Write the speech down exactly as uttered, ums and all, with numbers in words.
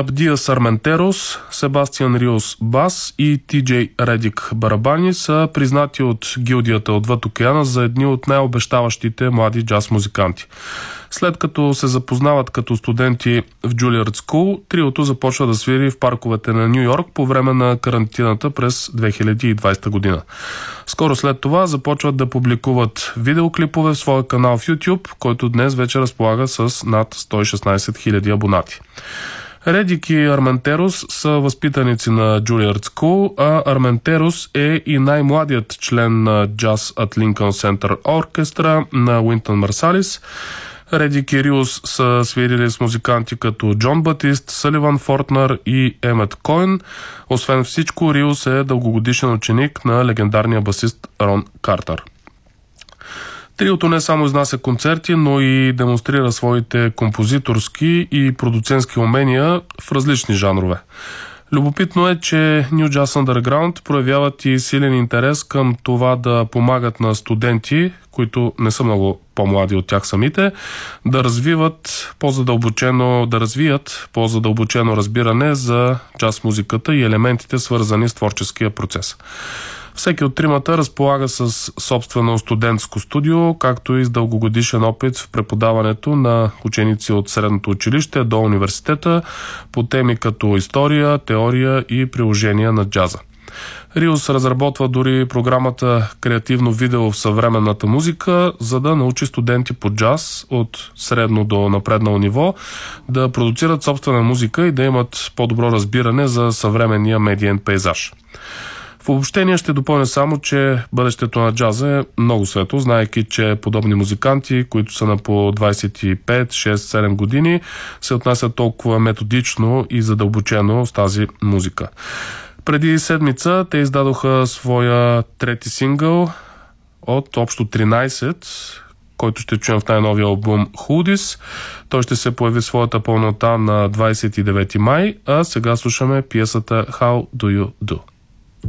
Абдиас Арментерос, Себастиан Риос бас и Ти Джей Редик барабани са признати от гилдията отвъд океана за едни от най-обещаващите млади джаз музиканти. След като се запознават като студенти в Juilliard School, триото започва да свири в парковете на Ню Йорк по време на карантината през две хиляди и двадесета година. Скоро след това започват да публикуват видеоклипове в своя канал в YouTube, който днес вече разполага с над сто и шестнадесет хиляди абонати. Редик и Арментерос са възпитаници на Juilliard School, а Арментерос е и най-младият член на Jazz at Lincoln Center оркестра на Уинтън Марсалис. Редик и Риос са свирили с музиканти като Джон Батист, Съливан Фортнер и Емет Коен. Освен всичко, Риос е дългогодишен ученик на легендарния басист Рон Картер. Триото не само изнася концерти, но и демонстрира своите композиторски и продуцентски умения в различни жанрове. Любопитно е, че New Jazz Underground проявяват и силен интерес към това да помагат на студенти, които не са много по-млади от тях самите, да развиват по-задълбочено, да развият по-задълбочено разбиране за джаз музиката и елементите, свързани с творческия процес. Всеки от тримата разполага с собствено студентско студио, както и с дългогодишен опит в преподаването на ученици от средното училище до университета по теми като история, теория и приложения на джаза. Риос разработва дори програмата Креативно видео в съвременната музика, за да научи студенти по джаз от средно до напреднало ниво да продуцират собствена музика и да имат по-добро разбиране за съвременния медиен пейзаж. В обобщение ще допълня само, че бъдещето на джаза е много светло, знаейки, че подобни музиканти, които са на по двадесет и пет, шест, седем години, се отнасят толкова методично и задълбочено с тази музика. Преди седмица те издадоха своя трети сингъл от общо тринадесет, който ще чуем в най-новия албум Hoodies. Той ще се появи в своята пълнота на двадесет и девети май, а сега слушаме пиесата How Do You Do.